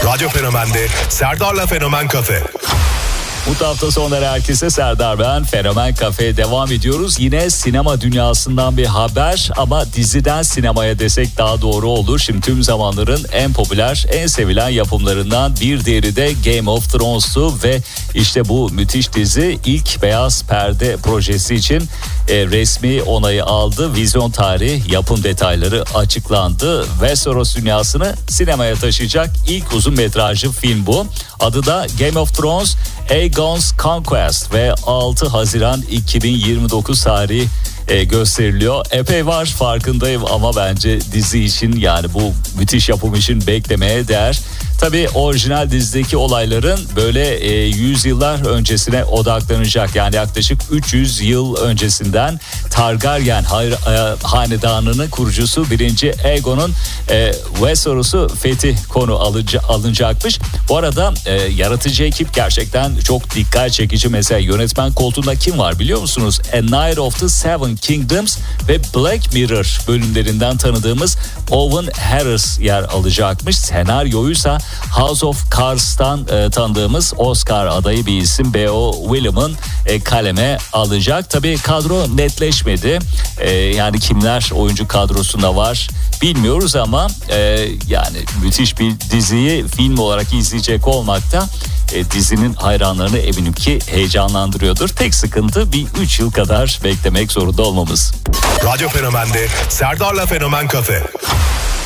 Radyo Fenomen'de Serdar'la Fenomen Kafe. Bu hafta sonları herkese Serdar ben. Fenomen Kafe'ye devam ediyoruz. Yine sinema dünyasından bir haber ama diziden sinemaya desek daha doğru olur. Şimdi tüm zamanların en popüler, en sevilen yapımlarından bir diğeri de Game of Thrones'tu ve işte bu müthiş dizi ilk beyaz perde projesi için resmi onayı aldı. Vizyon tarihi, yapım detayları açıklandı. Westeros dünyasını sinemaya taşıyacak ilk uzun metrajlı film bu. Adı da Game of Thrones Aegon's Conquest ve 6 Haziran 2029 tarihi gösteriliyor. Epey var farkındayım ama bence dizi için, yani bu müthiş yapım için beklemeye değer. Tabii orijinal dizideki olayların böyle 100 yıllar öncesine odaklanacak. Yani yaklaşık 300 yıl öncesinden Targaryen hanedanının kurucusu 1. Aegon'un Westeros'u fethi konu alınacakmış. Bu arada yaratıcı ekip gerçekten çok dikkat çekici. Mesela yönetmen koltuğunda kim var biliyor musunuz? A Night of the Seven Kingdoms ve Black Mirror bölümlerinden tanıdığımız Owen Harris yer alacakmış. Senaryoysa House of Cards'tan tanıdığımız Oscar adayı bir isim B.O. William'ın kaleme alacak. Tabii kadro netleşmedi. Yani kimler oyuncu kadrosunda var bilmiyoruz ama yani müthiş bir diziyi film olarak izleyecek olmak da dizinin hayranlarını eminim ki heyecanlandırıyordur. Tek sıkıntı bir 3 yıl kadar beklemek zorunda olmamız. Radyo Fenomen'de Serdar'la Fenomen Kafe.